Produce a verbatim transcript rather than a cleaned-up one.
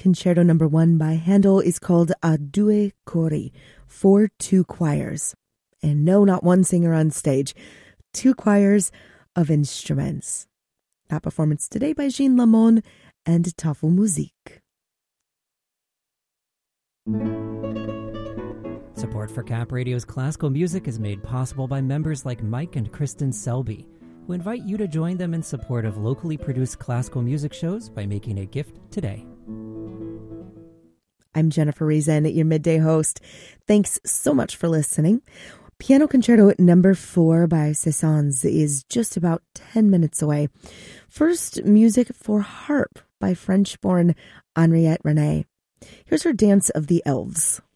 Concerto Number One by Handel is called A Due Cori, for two choirs. And no, not one singer on stage, two choirs of instruments. That performance today by Jean Lamon and Tafelmusik. Support for Cap Radio's classical music is made possible by members like Mike and Kristen Selby, who invite you to join them in support of locally produced classical music shows by making a gift today. I'm Jennifer Reason, your midday host. Thanks so much for listening. Piano Concerto Number Four by Cézanne is just about ten minutes away. First, music for harp by French-born Henriette René. Here's her Dance of the Elves.